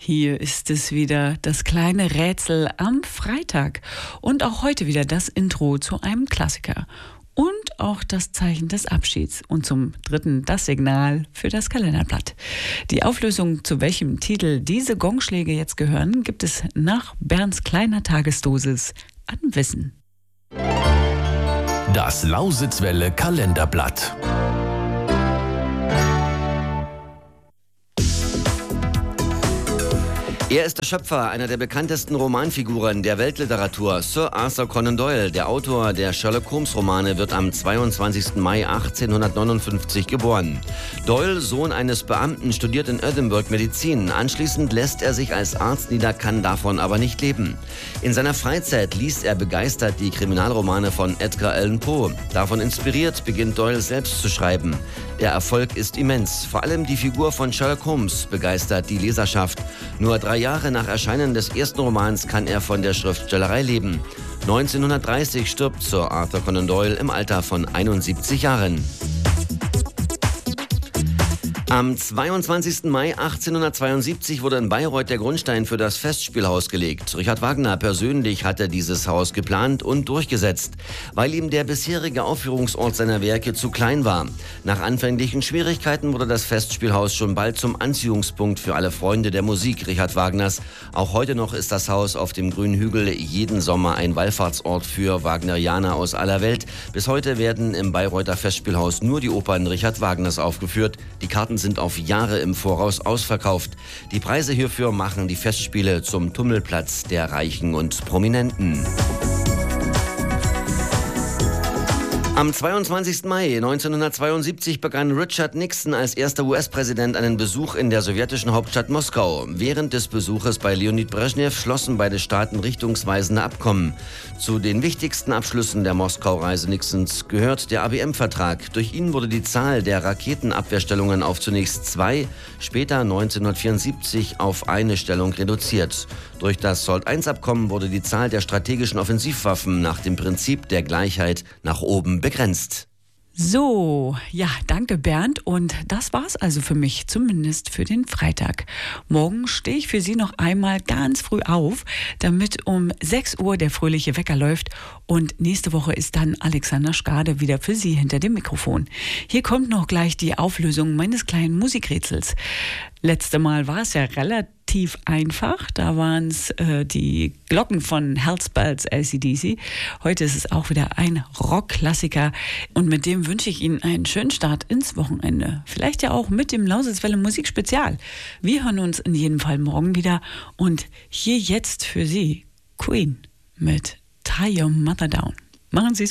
Hier ist es wieder, das kleine Rätsel am Freitag. Und auch heute wieder das Intro zu einem Klassiker. Und auch das Zeichen des Abschieds. Und zum dritten das Signal für das Kalenderblatt. Die Auflösung, zu welchem Titel diese Gongschläge jetzt gehören, gibt es nach Bernds kleiner Tagesdosis an Wissen. Das Lausitzwelle Kalenderblatt. Er ist der Schöpfer einer der bekanntesten Romanfiguren der Weltliteratur, Sir Arthur Conan Doyle. Der Autor der Sherlock-Holmes-Romane wird am 22. Mai 1859 geboren. Doyle, Sohn eines Beamten, studiert in Edinburgh Medizin. Anschließend lässt er sich als Arzt nieder, kann davon aber nicht leben. In seiner Freizeit liest er begeistert die Kriminalromane von Edgar Allan Poe. Davon inspiriert beginnt Doyle selbst zu schreiben. Der Erfolg ist immens. Vor allem die Figur von Sherlock Holmes begeistert die Leserschaft. Nur 3 Jahre nach Erscheinen des ersten Romans kann er von der Schriftstellerei leben. 1930 stirbt Sir Arthur Conan Doyle im Alter von 71 Jahren. Am 22. Mai 1872 wurde in Bayreuth der Grundstein für das Festspielhaus gelegt. Richard Wagner persönlich hatte dieses Haus geplant und durchgesetzt, weil ihm der bisherige Aufführungsort seiner Werke zu klein war. Nach anfänglichen Schwierigkeiten wurde das Festspielhaus schon bald zum Anziehungspunkt für alle Freunde der Musik Richard Wagners. Auch heute noch ist das Haus auf dem grünen Hügel jeden Sommer ein Wallfahrtsort für Wagnerianer aus aller Welt. Bis heute werden im Bayreuther Festspielhaus nur die Opern Richard Wagners aufgeführt. Die Karten sind auf Jahre im Voraus ausverkauft. Die Preise hierfür machen die Festspiele zum Tummelplatz der Reichen und Prominenten. Am 22. Mai 1972 begann Richard Nixon als erster US-Präsident einen Besuch in der sowjetischen Hauptstadt Moskau. Während des Besuches bei Leonid Brezhnev schlossen beide Staaten richtungsweisende Abkommen. Zu den wichtigsten Abschlüssen der Moskau-Reise Nixons gehört der ABM-Vertrag. Durch ihn wurde die Zahl der Raketenabwehrstellungen auf zunächst 2, später 1974 auf 1 Stellung reduziert. Durch das SALT-I-Abkommen wurde die Zahl der strategischen Offensivwaffen nach dem Prinzip der Gleichheit nach oben begrenzt. So, ja, danke Bernd, und das war's also für mich, zumindest für den Freitag. Morgen stehe ich für Sie noch einmal ganz früh auf, damit um 6 Uhr der fröhliche Wecker läuft, und nächste Woche ist dann Alexander Schkade wieder für Sie hinter dem Mikrofon. Hier kommt noch gleich die Auflösung meines kleinen Musikrätsels. Letzte Mal war es ja relativ einfach, da waren es die Glocken von Hell's Bells AC/DC. Heute ist es auch wieder ein Rockklassiker, und mit dem wünsche ich Ihnen einen schönen Start ins Wochenende. Vielleicht ja auch mit dem Lausitzwelle Musikspezial. Wir hören uns in jedem Fall morgen wieder, und hier jetzt für Sie Queen mit Tie Your Mother Down. Machen Sie es